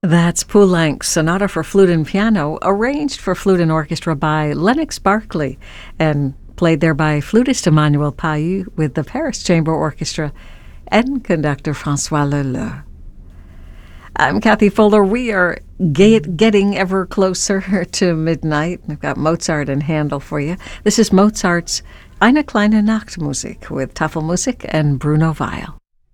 That's Poulenc's Sonata for Flute and Piano, arranged for flute and orchestra by Lennox Barkley, and played there by flutist Emmanuel Paiu with the Paris Chamber Orchestra and conductor François Leleu. I'm Kathy Fuller. We are getting ever closer to midnight. We've got Mozart and Handel for you. This is Mozart's Eine kleine Nachtmusik with Tafelmusik and Bruno Weil.